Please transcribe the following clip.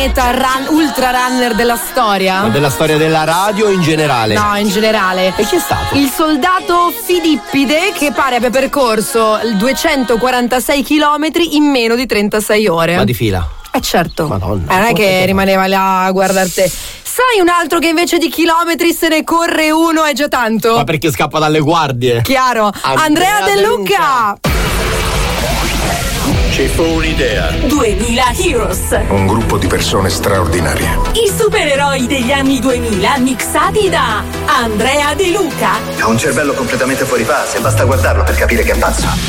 ultra runner della storia. Ma della storia della radio o in generale? No, in generale. E chi è stato? Il soldato Filippide, che pare abbia percorso 246 chilometri in meno di 36 ore. Ma di fila? Certo. Madonna. Non è che rimaneva là a guardare te. Sai un altro che invece di chilometri se ne corre uno è già tanto? Ma perché scappa dalle guardie? Chiaro. Andrea De Luca. Ci fu un'idea. 2000 Heroes. Un gruppo di persone straordinarie. I supereroi degli anni 2000 mixati da Andrea De Luca. Ha un cervello completamente fuori fase, basta guardarlo per capire che è pazzo.